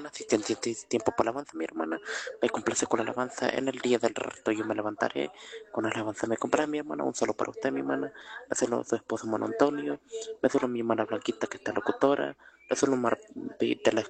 hermana. Si tienes tiempo para alabanza, mi hermana, me complace con la alabanza. En el día del resto yo me levantaré. Con la alabanza me compraré, mi hermana. Un solo para usted, mi hermana. Le saludo a su esposo, hermano Antonio. Le saludo a mi hermana Blanquita, que está locutora. Le saludo a de la